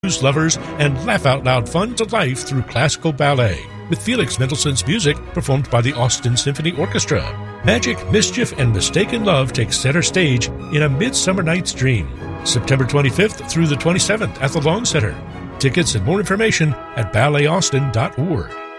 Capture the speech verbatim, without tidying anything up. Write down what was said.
blues lovers and laugh-out-loud fun to life through classical ballet, with Felix Mendelssohn's music performed by the Austin Symphony Orchestra. Magic, mischief, and mistaken love take center stage in A Midsummer Night's Dream, September twenty-fifth through the twenty-seventh at the Long Center. Tickets and more information at ballet austin dot org.